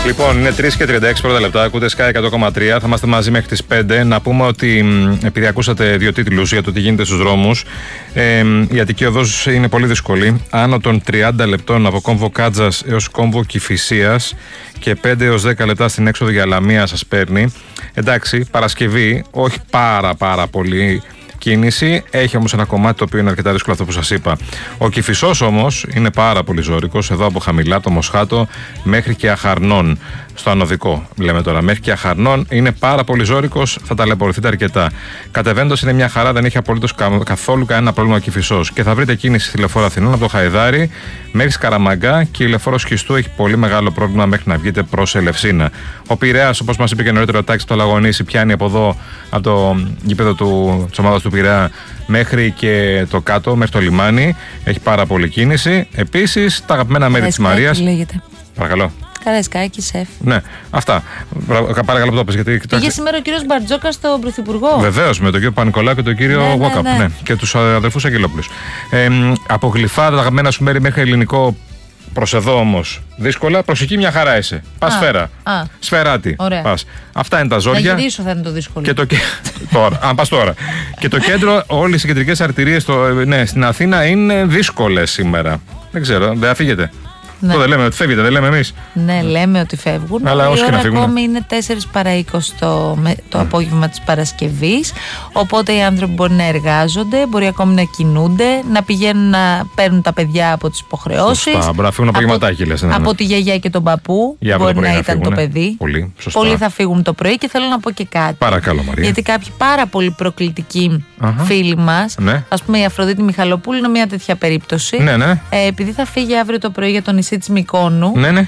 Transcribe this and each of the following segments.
Λοιπόν, είναι 3 και 36 πρώτα λεπτά. Ακούτε Sky 100,3. Θα είμαστε μαζί μέχρι τις 5. Να πούμε ότι επειδή ακούσατε 2 τίτλους για το τι γίνεται στους δρόμους, η Αττική Οδός είναι πολύ δύσκολη. Άνω των 30 λεπτών από κόμβο Κάτζας έως κόμβο Κηφισίας και 5 έως 10 λεπτά στην έξοδο για Λαμία σας παίρνει. Εντάξει, Παρασκευή, όχι πάρα πολύ κίνηση. Έχει όμως ένα κομμάτι το οποίο είναι αρκετά δύσκολο, αυτό που σας είπα. Ο Κηφισός όμως είναι πάρα πολύ ζώρικος. Εδώ από χαμηλά το Μοσχάτο μέχρι και Αχαρνών. Στο ανωδικό, λέμε τώρα, μέχρι και Αχαρνών είναι πάρα πολύ ζώρικος. Θα ταλαιπωρηθείτε αρκετά. Κατεβαίνοντας είναι μια χαρά, δεν έχει απολύτως καθόλου κανένα πρόβλημα ο Κηφισός. Και θα βρείτε κίνηση στη λεωφόρο Αθηνών από το Χαϊδάρι μέχρι Σκαραμαγκά και η λεωφόρο Σχιστού έχει πολύ μεγάλο πρόβλημα μέχρι να βγείτε προς Ελευσίνα. Ο Πειραιάς, όπως μας είπε και νωρίτερα ο Τάκης, το Λαγονήσι πιάνει από εδώ, από το γήπεδο της ομάδας του Πειραιά μέχρι και το κάτω, μέχρι το λιμάνι. Έχει πάρα πολύ κίνηση. Επίσης, τα αγαπημένα μέρη της Μαρίας. Παρακαλώ. Καραϊσκάκη, σεφ. Ναι, αυτά. Παρακαλώ που το πες. Πήγε σήμερα ο κύριος Μπαρτζόκα στον Πρωθυπουργό. Βεβαίως, με τον κύριο Πανικολάκη και τον κύριο Γουάκαπ. Ναι. Και τους αδερφούς Αγγελόπουλους. Από Γλυφάδα, τα αγαπημένα σου μέρη μέχρι ελληνικό. Προς εδώ όμως δύσκολα. Προς εκεί μια χαρά είσαι. Πας σφαίρα. Σφαιράτη. Πας. Αυτά είναι τα ζόρια. Να γυρίσω θα είναι το δύσκολο. Τώρα, αν πας τώρα. Και το κέντρο, όλες οι κεντρικές αρτηρίες στην Αθήνα είναι δύσκολες σήμερα. Δεν ξέρω, δεν θα φύγετε. Ναι. Δεν λέμε ότι φεύγετε, δεν λέμε εμείς. Ναι, λέμε ότι φεύγουν. Αλλά η ώρα ακόμη είναι 4 παρά 20 το απόγευμα της Παρασκευής. Οπότε οι άνθρωποι μπορεί να εργάζονται, μπορεί ακόμη να κινούνται, να πηγαίνουν να παίρνουν τα παιδιά από τις υποχρεώσεις. Σωστά, μπορεί να φύγουν απογευματάκι, λες. Από τη γιαγιά και τον παππού. Μπορεί να ήταν το παιδί. Πολλοί θα φύγουν το πρωί και θέλω να πω και κάτι. Παρακαλώ, Μαρία. Γιατί κάποιοι πάρα πολύ προκλητικοί φίλοι μας, ας πούμε η Αφροδίτη Μιχαλοπούλου είναι μια τέτοια περίπτωση. Επειδή θα φύγει αύριο το πρωί για το νησί της Μυκόνου,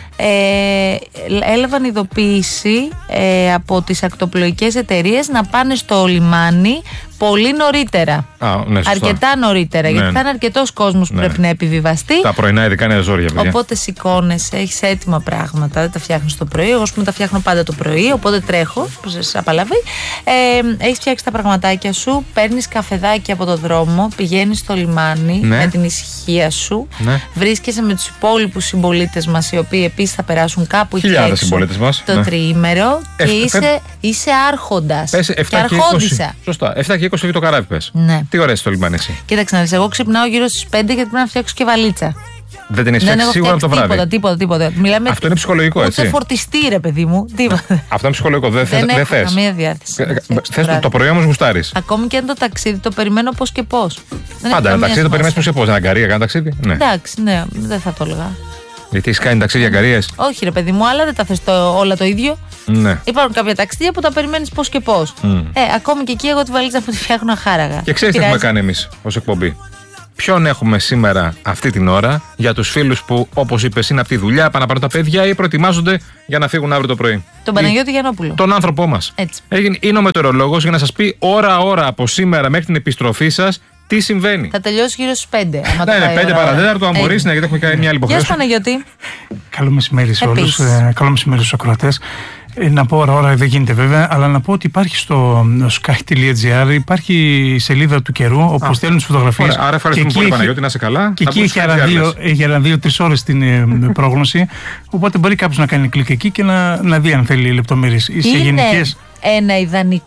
έλαβαν ειδοποίηση από τις ακτοπλοϊκές εταιρείες να πάνε στο λιμάνι πολύ νωρίτερα. Αρκετά νωρίτερα, γιατί θα είναι αρκετός κόσμος που πρέπει να επιβιβαστεί. Τα πρωινά ειδικά είναι ζόρια, παιδιά. Οπότε σηκώνεσαι, έχεις έτοιμα πράγματα, δεν τα φτιάχνεις το πρωί. Εγώ τα φτιάχνω πάντα το πρωί, οπότε τρέχω, που σας απαλαβεί. Έχεις φτιάξει τα πραγματάκια σου, παίρνεις καφεδάκι από το δρόμο, πηγαίνεις στο λιμάνι με την ησυχία σου, βρίσκεσαι με τους υπόλοιπους συμπολίτες μας, οι οποίοι επίσης θα περάσουν κάπου εκεί έξω το τριήμερο και είσαι άρχοντας. Και αρχόντισσα. Σωστά. 7 και 20 φύγει το καράβι, πες. Ναι. Τι ωραίες στο λιμάνι. Κοίταξε να δεις, εγώ ξυπνάω γύρω στις 5 γιατί πρέπει να φτιάξω και βαλίτσα. Δεν την έχεις φτιάξει σίγουρα από το βράδυ. Τίποτα. Αυτό είναι ψυχολογικό, έτσι. Ούτε φορτιστή, ρε παιδί μου. Αυτό είναι ψυχολογικό. Δεν θες. Δεν έχω καμία διάθεση. Θες το πρωί όμως γουστάρεις. Ακόμη και αν το ταξίδι το περιμένω πώς και πώς. Πάντα ένα ταξίδι το περιμένεις πώς και πώς. Ένα Αγκαρία, κάνει ταξίδι. Εντάξει, ναι, δεν θα το έλεγα. Γιατί έχεις κάνει ταξίδια Αγκαρίες. Όχι, ρε παιδί μου, αλλά δεν τα θες όλα το ίδιο. Ναι. Υπάρχουν κάποια ταξίδια που τα περιμένεις πώς και πώς. Ακόμη και εκεί εγώ τη βαλίτσα που τη φτιάχνω αχάραγα. Και ξέρεις τι έχουμε κάνει εμείς ως εκπομπή. Ποιον έχουμε σήμερα αυτή την ώρα για τους φίλους που, όπως είπες, είναι από τη δουλειά, πάνε να πάρουν τα παιδιά ή προετοιμάζονται για να φύγουν αύριο το πρωί. Τον Παναγιώτη Γιαννόπουλο. Τον άνθρωπό μας. Είναι ο μετεωρολόγος για να σας πει ώρα από σήμερα μέχρι την επιστροφή σας τι συμβαίνει. Θα τελειώσει γύρω στις 5. Ναι, 5 παραδέταρτο, αν μπορείς, γιατί έχουμε κάνει μια άλλη υποχρέωση. Γεια σου, Παναγιώτη. Καλό μεσημέρι σε όλους. Καλό μεσημέρι στους ακροατές. Να πω ώρα δεν γίνεται βέβαια, αλλά να πω ότι υπάρχει στο sky.gr, υπάρχει η σελίδα του καιρού, όπου στέλνουν τις φωτογραφίες. Άρα ευχαριστούμε πολύ, Παναγιώτη, να είσαι καλά. Και εκεί έχει ένα 2-3 ώρες την πρόγνωση. Οπότε μπορεί κάποιος να κάνει κλικ εκεί και να δει αν θέλει λεπτομέρειες. Ένα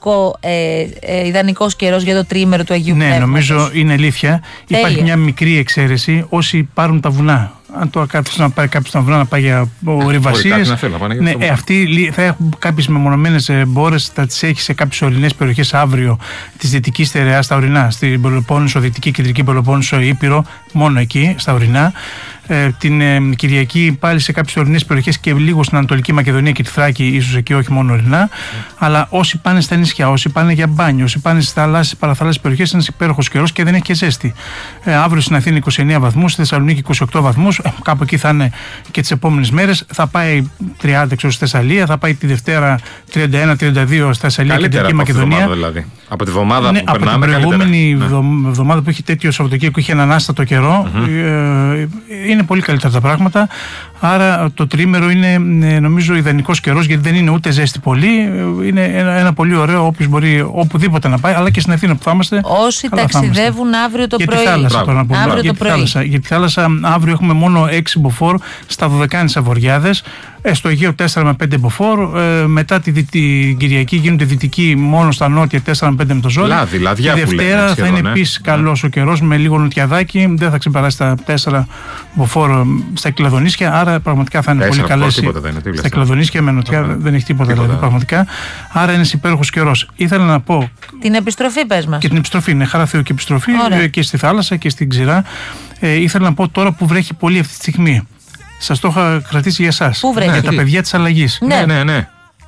ιδανικός καιρός για το τριήμερο του Αγίου Πνεύματος. Ναι, νομίζω είναι αλήθεια. Τέλεια. Υπάρχει μια μικρή εξαίρεση όσοι πάρουν τα βουνά. Αν το κάθισε να πάει κάποιος στα βουνά να πάει για ορειβασίες. Ναι, αυτοί θα έχουν κάποιες μεμονωμένες μπόρες, θα τις έχει σε κάποιες ορεινές περιοχές αύριο της Δυτικής Στερεάς στα ορεινά. Στην Πελοπόννησο, Δυτική Κεντρική Πελοπόννησο, Ήπειρο, μόνο εκεί, στα ορεινά. Την Κυριακή πάλι σε κάποιες ορεινές περιοχές και λίγο στην Ανατολική Μακεδονία και τη Θράκη, ίσως εκεί όχι μόνο ορεινά. Αλλά όσοι πάνε στα νησιά, όσοι πάνε για μπάνιο, όσοι πάνε στις θαλάσσιες, παραθαλάσσιες περιοχές, είναι υπέροχος καιρός και δεν έχει και ζέστη. Αύριο στην Αθήνα 29 βαθμούς, στη Θεσσαλονίκη 28 βαθμούς. Κάπου εκεί θα είναι και τις επόμενες μέρες. Θα πάει 30 στη Θεσσαλία, θα πάει τη Δευτέρα 31-32 στη Θεσσαλία και την Κεντρική Μακεδονία. Δηλαδή. Από τη βδομάδα που περνάμε. Από την προηγούμενη εβδομάδα που έχει τέτοιο Σαββατοκύριακο, είχε έναν άστατο καιρό. Είναι πολύ καλύτερα τα πράγματα. Άρα το τριήμερο είναι νομίζω ιδανικός καιρός, γιατί δεν είναι ούτε ζέστη πολύ. Είναι ένα πολύ ωραίο, όποιος μπορεί οπουδήποτε να πάει, αλλά και στην Αθήνα που θα είμαστε. Όσοι ταξιδεύουν αύριο το πρωί. Για τη θάλασσα τώρα να πούμε. Για τη θάλασσα αύριο έχουμε μόνο 6 μποφόρ στα Δωδεκάνησα Βοριάδες. Στο Αιγαίο 4 με 5 μποφόρ. Μετά την Κυριακή γίνονται δυτικοί μόνο στα νότια 4 με 5 με το ζόρι. Τη Δευτέρα θα είναι επίσης καλός ο καιρός με λίγο νοτιαδάκι. Δεν θα ξεπεράσει τα 4 μποφόρ στα Κυκλαδονήσια. Άρα πραγματικά θα είναι πολύ καλές. Στα Κυκλαδονήσια με νοτιά δεν έχει τίποτα δηλαδή, πραγματικά. Άρα είναι υπέροχος καιρός. Ήθελα να πω. Την επιστροφή πες μας. Και την επιστροφή. Είναι χαρά Θεού και επιστροφή. Και στη θάλασσα και στην ξηρά. Ήθελα να πω τώρα που βρέχει πολύ αυτή τη στιγμή. Σας το είχα κρατήσει για εσάς. Πού βρέχει? Για τα παιδιά της αλλαγής. Ναι.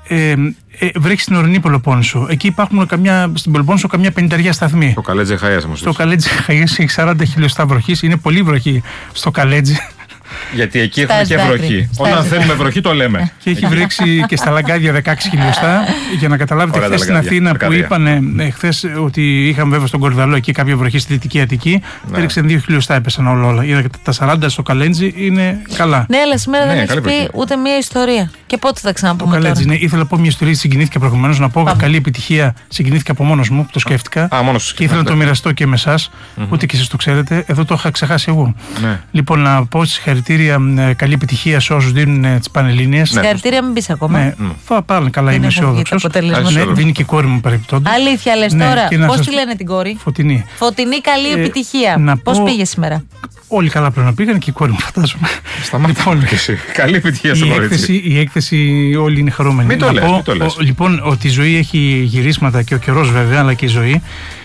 Βρέχει στην ορεινή Πελοπόννησο. Εκεί υπάρχουν στην Πελοπόννησο καμιά 50 σταθμοί. Το Καλέτζι Χαΐας όμως. Το Καλέτζι Χαΐας έχει 40 χιλιοστά βροχής. Είναι πολύ βροχή στο Καλέτζι. Γιατί εκεί έχουμε και βροχή. Όταν θέλουμε βροχή το λέμε. Και έχει βρέξει και στα Λαγκάδια 16 χιλιοστά. Για να καταλάβετε, χθες στην Αθήνα που είπαν χθες ότι είχαμε βέβαια στον Κορυδαλό εκεί κάποια βροχή στη Δυτική Αττική, έριξαν 2 χιλιοστά, έπεσαν όλα. Είδα τα 40 στο Καλέτζι είναι καλά. Ναι, αλλά σήμερα δεν έχει πει ούτε μία ιστορία. Και πότε θα ξαναπούμε? Το Καλέτζι, ναι, ήθελα να πω μια ιστορία, συγκινήθηκα προηγουμένως. Να πω καλή επιτυχία, συγκινήθηκα από μόνος μου, το σκέφτηκα. Και ήθελα να το μοιραστώ και με εσάς, ούτε και εσείς το ξέρετε. Εδώ το είχα ξεχάσει εγώ. Λοιπόν, να πω συγχαρητήρια, καλή επιτυχία σε όσους δίνουν τις Πανελλήνιες. Συγχαρητήρια, μην πεις ακόμα. Θα πάνε καλά, είμαι αισιόδοξος. Δίνει και η κόρη μου παρεμπιπτόντως. Αλήθεια λες τώρα? Πώς τη λένε την κόρη? Φωτεινή. Φωτεινή, καλή επιτυχία. Πώς πήγε σήμερα? Όλοι καλά πρέπει να πήγαν και η κόρη μου, φαντάζομαι. Σταμάτα και εσύ. Καλή επιτυχία στο κορίτσι. Η έκθεση όλοι είναι χαρούμενοι. Μην το λες. Λοιπόν, ότι η ζωή έχει γυρίσματα και ο καιρός βέβαια, αλλά και η ζωή.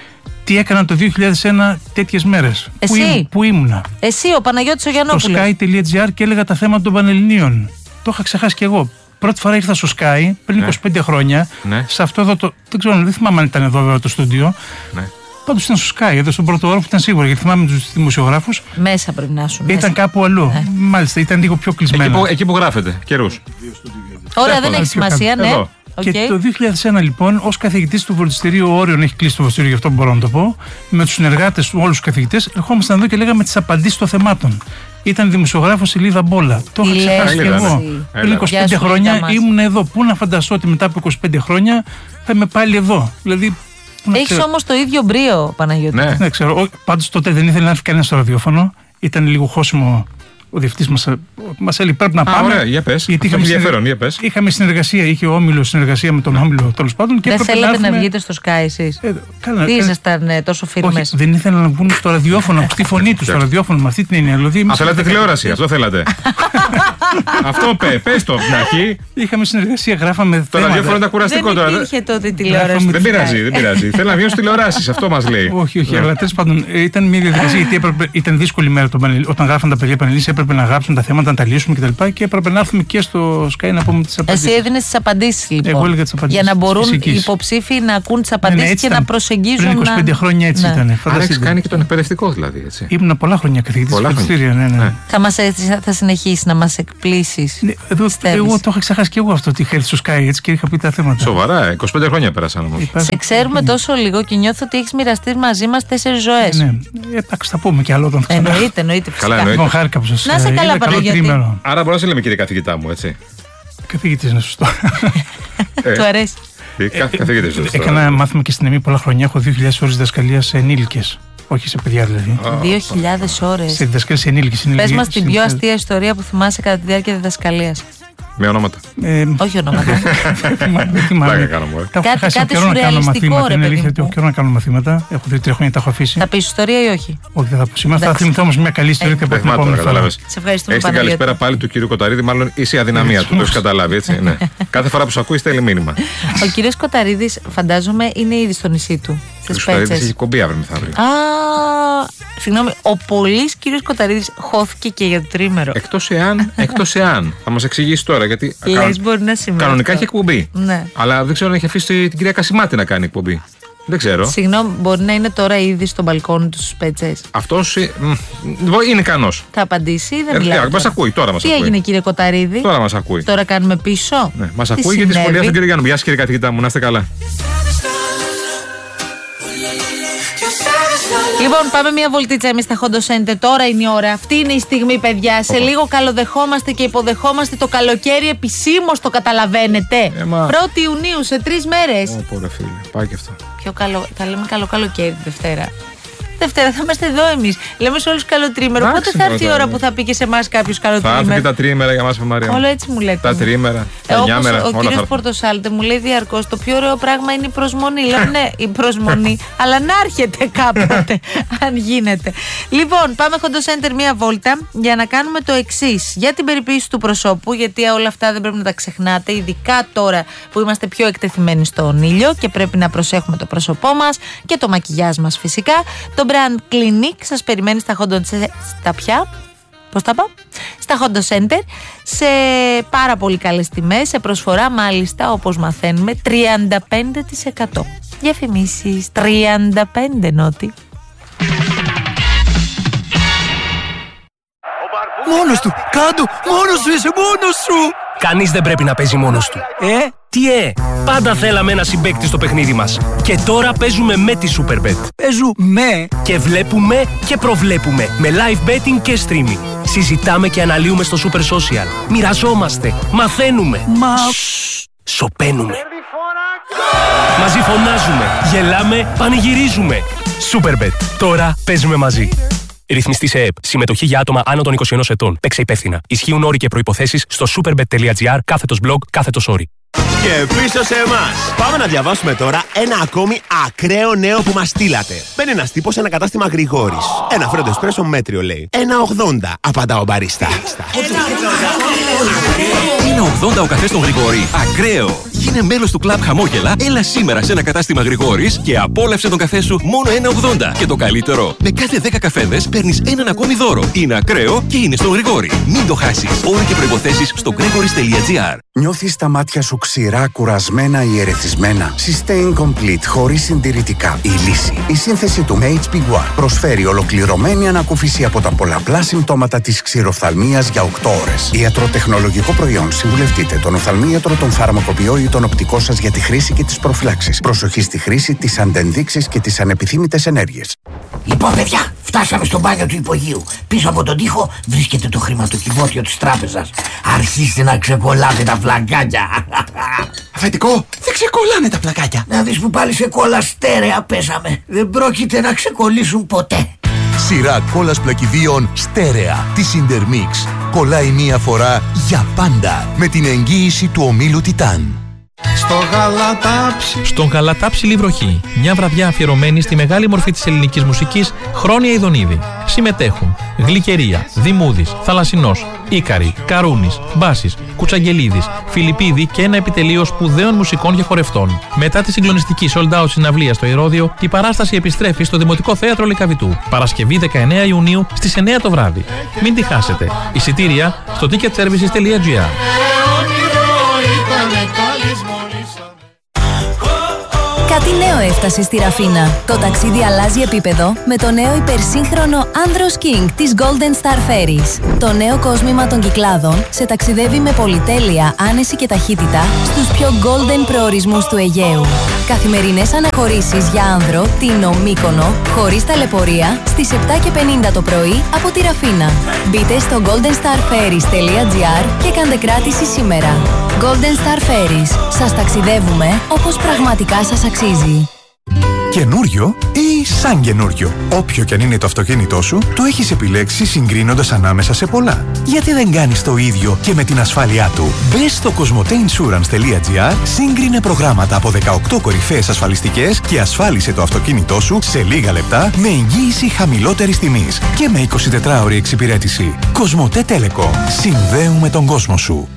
Τι έκανα το 2001 τέτοιες μέρες? Εσύ. Πού ήμουνα? Εσύ, ο Παναγιώτης ο Γιαννόπουλος. Στο Sky.gr και έλεγα τα θέματα των Πανελληνίων. Το είχα ξεχάσει κι εγώ. Πρώτη φορά ήρθα στο Sky πριν 25 χρόνια. Σε αυτό εδώ το. Δεν θυμάμαι αν ήταν εδώ βέβαια το στούντιο. Πάντως ήταν στο Sky, εδώ στον πρώτο όροφο ήταν σίγουρα, γιατί θυμάμαι τους δημοσιογράφους. Μέσα πρέπει να σου. Ήταν κάπου αλλού. Μάλιστα, ήταν λίγο πιο κλεισμένο. Εκεί που γράφετε, καιρούς. Ωραία, δεν έχει σημασία, ναι. Και το 2001 λοιπόν, ως καθηγητής του φροντιστηρίου Όριον, έχει κλείσει το φροντιστήριο, γι' αυτό μπορώ να το πω, με τους συνεργάτες του, όλους τους καθηγητές, ερχόμασταν εδώ και λέγαμε τις απαντήσεις των θεμάτων. Ήταν δημοσιογράφος Σελίδα Μπόλα. Το είχα ξεχάσει και εγώ. Πριν 25 χρόνια ήμουν εδώ. Πού να φανταστώ ότι μετά από 25 χρόνια θα είμαι πάλι εδώ. Δηλαδή. Έχεις όμως το ίδιο μπρίο, Παναγιώτη. Ναι, ξέρω. Πάντως τότε δεν ήθελε να έρθει κανένα στο ραδιόφωνο. Ήταν λίγο χώσιμο. Ο διευθυντής μας έλεγε πρέπει να πάμε. Ωραία, για πες. Γιατί είχαμε συνεργασία, είχε ο Όμιλος συνεργασία με τον Όμιλο τέλος πάντων. Δεν θέλατε να βγείτε στο Sky εσείς? Τι ήσασταν τόσο φίλμες? Όχι, δεν ήθελαν να βγουν στο ραδιόφωνο, στη φωνή τους, στο ραδιόφωνο με αυτή την έννοια. Θέλατε τηλεόραση, αυτό θέλατε. Αυτό πες το στην αρχή. Είχαμε συνεργασία, γράφαμε. Το ραδιόφωνο ήταν κουραστικό τώρα. Δεν υπήρχε τότε τηλεόραση. Δεν πειράζει. Θέλει να βγουν τηλεοράσει, αυτό μας λέει. Όχι, αλλά τέλος πάντων ήταν μια διαδικασία γιατί ήταν δύσκολη μέρα όταν γράφαν τα παιδιά Πανελλήνιες. Έπρεπε να γράψουν τα θέματα, να τα λύσουμε κτλ. Και έπρεπε να έρθουμε και στο Sky να πούμε τις απαντήσεις. Εσύ έδινες τις απαντήσεις λοιπόν. Εγώ έλεγα τις απαντήσεις. Για να μπορούν οι υποψήφοι να ακούν τις απαντήσεις και να προσεγγίζουν. Πριν 25 χρόνια έτσι ήταν. Άρα έχεις κάνει και τον εκπαιδευτικό δηλαδή. Έτσι. Ήμουν πολλά χρόνια καθηγητής στο φροντιστήριο. Ναι. Θα συνεχίσει να μας εκπλήσεις? Εγώ το είχα ξεχάσει και εγώ αυτό ότι είχα έρθει στο Sky έτσι και είχα πει τα θέματα. Σοβαρά, 25 χρόνια πέρασαν όμως. Σε ξέρουμε τόσο λίγο και νιώθω ότι έχεις μοιραστεί μαζί μας 4 ζωές. Ναι, εντάξει, θα πούμε κι άλλο όταν θα Εννοείται, φυσικά. Να σε καλά, Παναγιώτη. Άρα μπορώ να σε λέμε κύριε καθηγητά μου, έτσι. Καθηγητής είναι σωστό. Του αρέσει. Καθηγητής είναι σωστό. Έκανα μάθημα και στην ΕΜΗ πολλά χρόνια. Έχω 2.000 ώρες διδασκαλίας σε ενήλικες. Όχι σε παιδιά δηλαδή. 2.000 ώρες. Σε διδασκαλία σε ενήλικες. Πες μας την πιο αστεία ιστορία που θυμάσαι κατά τη διάρκεια διδασκαλίας. Με ονόματα. Όχι ονόματα. Δεν θυμάμαι. Κάτι σουρεαλιστικό, ρε παιδί μου. Έχω καιρό να κάνω μαθήματα. Έχω 2-3 χρόνια τα έχω αφήσει. Θα πεις ιστορία ή όχι? Όχι, δεν θα πω σήμερα. Θα θυμηθώ όμως μια καλή ιστορία και πρέπει να πω. Σε ευχαριστούμε, Παναγιώτη. Έχεις την καλησπέρα πάλι του κύριου Κοταρίδη, μάλλον είσαι η αδυναμία του. Το έχεις καταλάβει, έτσι. Κάθε φορά που σου ακούει, στέλνει μήνυμα. Ο κύριος Κοταρίδης, φαντάζομαι, είναι ήδη στο νησί του. Στις Πέτσες. Έχει κομπή αύριο μεθαύριο. Συγγνώμη, ο πολύς κύριος Κοταρίδης χώθηκε και για το τρίμερο. Εκτός εάν. Θα μας εξηγήσει τώρα γιατί. Λες μπορεί να σημαίνει. Κανονικά έχει εκπομπή. Ναι. Αλλά δεν ξέρω αν έχει αφήσει την κυρία Κασιμάτη να κάνει εκπομπή. Δεν ξέρω. Συγγνώμη, μπορεί να είναι τώρα ήδη στο μπαλκόνι του στους Πέτσες. Αυτός είναι ικανός. Θα απαντήσει ή δεν μιλάει? Μας ακούει τώρα. Τι έγινε, κύριε Κοταρίδη? Τώρα μας ακούει. Τώρα κάνουμε πίσω. Ναι, μας ακούει γιατί σχολιάζει τον κύριο Γιάννου. Γεια σας κύριε καθηγητά μου, να είστε καλά. Λοιπόν, πάμε μια βολτίτσα εμείς στα Hondo Center. Τώρα είναι η ώρα. Αυτή είναι η στιγμή, παιδιά. Σε λίγο καλοδεχόμαστε και υποδεχόμαστε το καλοκαίρι επισήμως, το καταλαβαίνετε. 1η Ιουνίου, σε 3 μέρες. Ωραία, φίλε. Πάει και αυτό. Πιο καλό. Θα λέμε καλοκαίρι τη Δευτέρα. Δευτέρα θα είμαστε εδώ εμείς. Λέμε σε όλους καλοτρίμερο. Πότε θα έρθει η ώρα που θα πει και σε εμάς κάποιος καλοτρίμερο? Θα έρθει και τα τρίμερα για μας, Μαρία. Όλο έτσι μου λέτε. Τα τρίμερα, τα 9 μέρα. Ο κύριος Πορτοσάλτε μου λέει διαρκώς το πιο ωραίο πράγμα είναι η προσμονή. Λέω ναι, η προσμονή, αλλά να έρχεται κάποτε, αν γίνεται. Λοιπόν, πάμε Hondo Center μία βόλτα για να κάνουμε το εξής. Για την περιποίηση του προσώπου, γιατί όλα αυτά δεν πρέπει να τα ξεχνάτε, ειδικά τώρα που είμαστε πιο εκτεθειμένοι στον ήλιο και πρέπει να προσέχουμε το πρόσωπό μας και το μακιγιάζ μας φυσικά. Το Brand Clinique σας περιμένει στα Hondo Center. Στα Hondo Center σε πάρα πολύ καλές τιμές, σε προσφορά μάλιστα, όπως μαθαίνουμε, 35%. Διαφημίσεις 35 νότι. Μόνος του, κάτω, μόνος σου είσαι, μόνος σου. Κανείς δεν πρέπει να παίζει μόνος του. Τι πάντα θέλαμε ένα συμπαίκτη στο παιχνίδι μας. Και τώρα παίζουμε με τη Superbet. Παίζουμε. Και βλέπουμε και προβλέπουμε με live betting και streaming. Συζητάμε και αναλύουμε στο Super Social. Μοιραζόμαστε, μαθαίνουμε. Σωπαίνουμε. Μαζί φωνάζουμε, γελάμε, πανηγυρίζουμε. Superbet. Τώρα παίζουμε μαζί. Ρυθμιστή σε ΕΕΠ. Συμμετοχή για άτομα άνω των 21 ετών. Παίξε υπεύθυνα. Ισχύουν όροι και προϋποθέσεις στο superbet.gr/blog/όροι. Και πίσω σε εμάς. Πάμε να διαβάσουμε τώρα ένα ακόμη ακραίο νέο που μας στείλατε. Μπαίνει ένας τύπος σε ένα κατάστημα Γρηγόρης. Ένα φρέντο εσπρέσο μέτριο λέει. 1,80 απαντά ο μπαρίστα. 1,80 ο καφές στον Γρηγόρη. Ακραίο! Γίνε μέλος του κλαμπ Χαμόγελα, έλα σήμερα σε ένα κατάστημα Γρηγόρης και απόλαυσε τον καφέ σου μόνο 1,80. Και το καλύτερο, με κάθε 10 καφέδες παίρνεις έναν ακόμη δώρο. Είναι ακραίο και είναι στον Γρηγόρη. Μην το χάσεις. Όροι και προϋποθέσεις στο gregoris.gr. Νιώθεις τα μάτια σου ξηρά, κουρασμένα ή ερεθισμένα? Sustain Complete χωρίς συντηρητικά. Η λύση. Η σύνθεση του HB1 προσφέρει ολοκληρωμένη ανακούφιση από τα πολλαπλά συμπτώματα της ξηροφθαλμίας για 8 ώρες. Ιατροτεχνολογικό προϊόν. Συμβουλευτείτε τον οφθαλμίατρο, τον φαρμακοποιό ή τον οπτικό σας για τη χρήση και τις προφυλάξεις. Προσοχή στη χρήση, τις αντενδείξεις και τις ανεπιθύμητες ενέργειες. Λοιπόν, παιδιά, φτάσαμε στο μπάνιο του υπογείου. Πίσω από τον τοίχο βρίσκεται το χρηματοκιβώτιο της τράπεζας. Αρχίστε να ξεκολλάτε τα πλακάκια. Αφεντικό, δεν ξεκολλάνε τα πλακάκια. Να δεις που πάλι σε κόλλα στέρεα πέσαμε. Δεν πρόκειται να ξεκολλήσουν ποτέ. Σειρά κόλλας πλακιδίων στέρεα της Intermix. Κολλάει μία φορά για πάντα με την εγγύηση του ομίλου Τιτάν. Στον Γαλατάψη Λιβροχή, μια βραδιά αφιερωμένη στη μεγάλη μορφή της ελληνικής μουσικής, Χρόνια Ιδονίδη. Συμμετέχουν Γλυκερία, Δημούδης, Θαλασσινός, Ίκαρη, Καρούνης, Μπάσης, Κουτσαγγελίδης, Φιλιππίδη και ένα επιτελείο σπουδαίων μουσικών και χορευτών. Μετά τη συγκλονιστική sold out συναυλία στο Ηρώδειο, η παράσταση επιστρέφει στο Δημοτικό Θέατρο Λυκαβητού. Παρασκευή 19 Ιουνίου στις 9 το βράδυ. Μην τη χάσετε. Εισιτήρια στο ticketservices.gr. Κάτι νέο έφτασε στη Ραφίνα. Το ταξίδι αλλάζει επίπεδο με το νέο υπερσύγχρονο Andros King της Golden Star Ferries. Το νέο κόσμημα των Κυκλάδων σε ταξιδεύει με πολυτέλεια, άνεση και ταχύτητα στους πιο golden προορισμούς του Αιγαίου. Καθημερινές αναχωρήσεις για άνδρο, Τίνο, Μύκονο, χωρίς ταλαιπωρία, στις 7:50 το πρωί από τη Ραφίνα. Μπείτε στο goldenstarferries.gr και κάντε κράτηση σήμερα. Golden Star Ferries. Σας ταξιδεύουμε όπως πραγματικά σας αξίζει. Καινούριο ή σαν καινούριο? Όποιο κι αν είναι το αυτοκίνητό σου, το έχεις επιλέξει συγκρίνοντας ανάμεσα σε πολλά. Γιατί δεν κάνεις το ίδιο και με την ασφάλειά του? Μπες στο cosmoteinsurance.gr, σύγκρινε προγράμματα από 18 κορυφαίες ασφαλιστικές και ασφάλισε το αυτοκίνητό σου σε λίγα λεπτά με εγγύηση χαμηλότερης τιμής και με 24ωρη εξυπηρέτηση. Κοσμοτέ Telecom. Συνδέουμε τον κόσμο σου.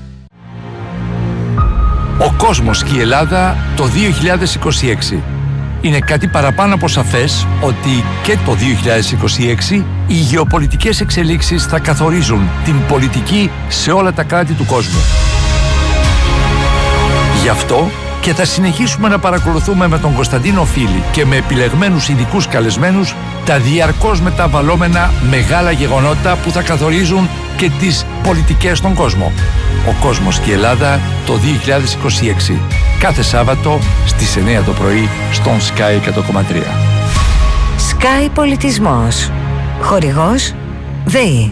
Ο κόσμος και η Ελλάδα το 2026. Είναι κάτι παραπάνω από σαφές ότι και το 2026 οι γεωπολιτικές εξελίξεις θα καθορίζουν την πολιτική σε όλα τα κράτη του κόσμου. Γι' αυτό και θα συνεχίσουμε να παρακολουθούμε με τον Κωνσταντίνο Φίλη και με επιλεγμένους ειδικούς καλεσμένους τα διαρκώς μεταβαλλόμενα μεγάλα γεγονότα που θα καθορίζουν και τις πολιτικές στον κόσμο. Ο κόσμος και η Ελλάδα το 2026. Κάθε Σάββατο στις 9 το πρωί στον Sky 100,3. Sky Πολιτισμός. Χορηγός ΔΕΗ.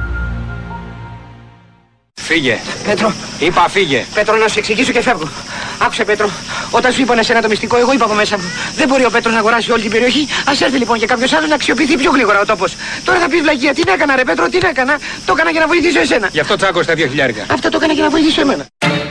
Φύγε. Πέτρο. Είπα φύγε. Πέτρο, να σου εξηγήσω και φεύγω. Άκουσε, Πέτρο. Όταν σου είπαν εσένα το μυστικό, εγώ είπα από μέσα μου. Δεν μπορεί ο Πέτρος να αγοράσει όλη την περιοχή. Ας έρθει λοιπόν και κάποιος άλλος να αξιοποιηθεί πιο γλίγορα ο τόπος. Τώρα θα πεις βλαγία. Τι έκανα, ρε Πέτρο, τι έκανα. Το έκανα για να βοηθήσω εσένα. Γι' αυτό τσάκωσε τα 2.000. Αυτό το έκανα για να βοηθήσω εμένα.